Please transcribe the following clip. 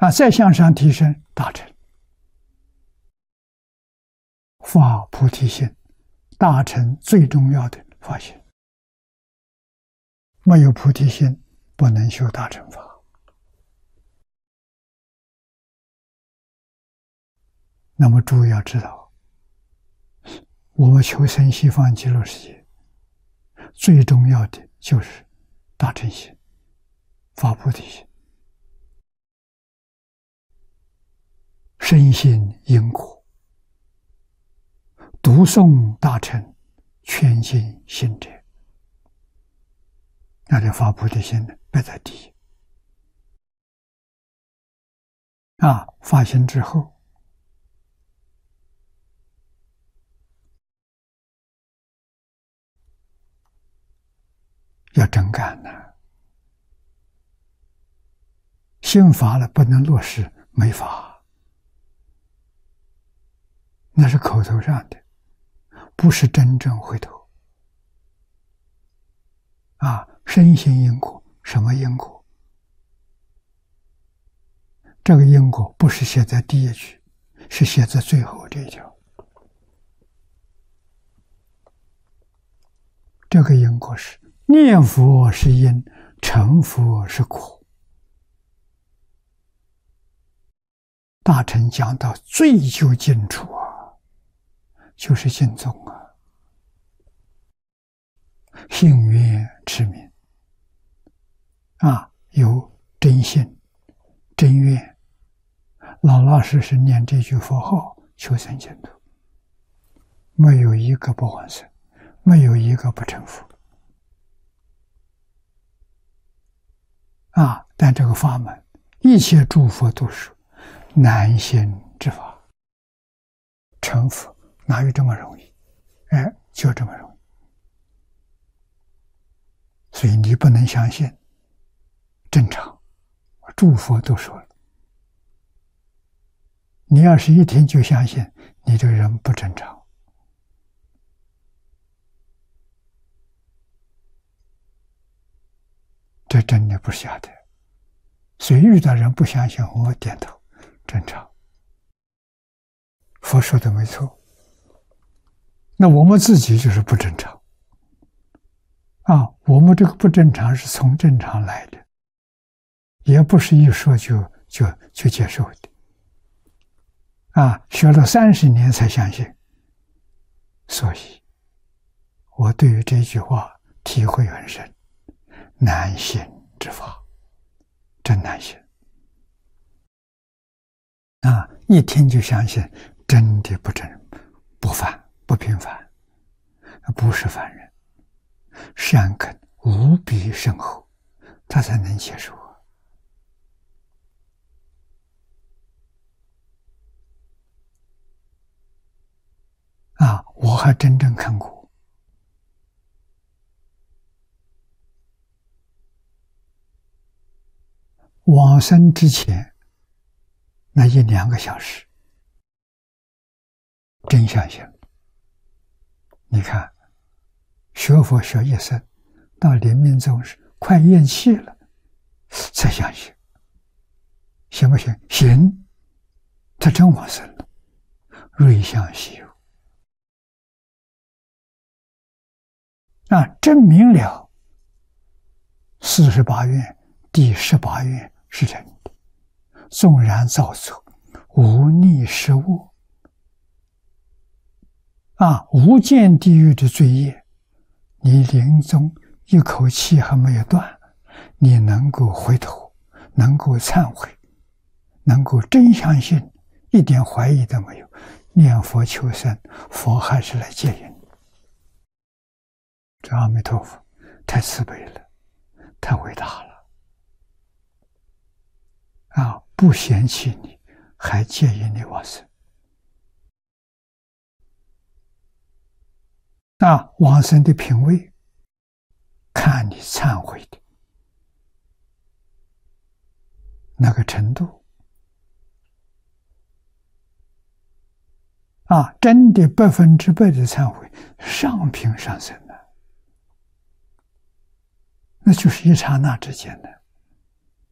再向上提升，大乘发菩提心，大乘最重要的发心。没有菩提心，不能修大乘法。那么诸位要知道，我们求生西方极乐世界，最重要的就是大乘心、发菩提心、深信因果、读诵大乘，全心信者，那就发菩提心呢，摆在第一。发心之后，要真干呐！心发了不能落实，没法，那是口头上的，不是真正回头。深信因果，什么因果？这个因果不是写在第一句，是写在最后这一条。这个因果是念佛是因，成佛是果。大乘讲到最究竟处就是尽宗信愿持名有真信、真愿，老老实实念这句佛号，求生净土，没有一个不往生，没有一个不成佛。但这个法门，一切诸佛都说难行之法，成佛哪有这么容易？就这么容易。所以你不能相信正常，诸佛都说了。你要是一听就相信，你这个人不正常。这真的不是假的。所以遇到人不相信，我点头，正常。佛说的没错。那我们自己就是不正常。我们这个不正常是从正常来的，也不是一说就接受的。学了30年才相信。所以我对于这句话体会很深，难行之法，真难行。一听就相信，真的不凡，不平凡，不是凡人，善根无比深厚，他才能接受。我还真正看过往生之前那1-2个小时，真相信。你看学佛学一生，到临命终时快咽气了才相信。行不行？行。他真往生了，瑞相稀有。证明了48愿第18愿是真的，纵然造作无逆失恶无间地狱的罪业，你临终一口气还没有断，你能够回头，能够忏悔，能够真相信，一点怀疑都没有，念佛求生，佛还是来接引。这阿弥陀佛太慈悲了，太伟大了不嫌弃你，还接引你往生。往生的品位，看你忏悔的那个程度真的100%的忏悔，上品上生的，那就是一刹那之间的。